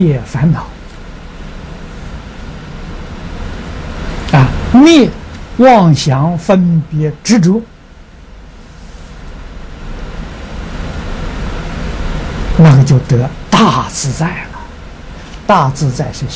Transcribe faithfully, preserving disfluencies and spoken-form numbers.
灭烦恼啊，灭妄想分别执着，那个就得大自在了。大自在是